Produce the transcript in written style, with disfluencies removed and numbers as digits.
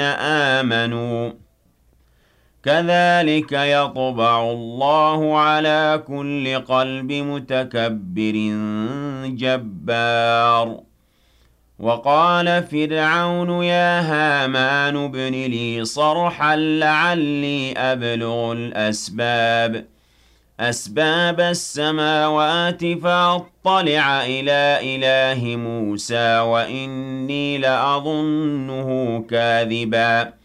آمنوا كذلك يطبع الله على كل قلب متكبر جبار وقال فرعون يا هامان ابن لي صرحا لعلي أبلغ أسباب السماوات فأطلع إلى إله موسى وإني لأظنه كاذبا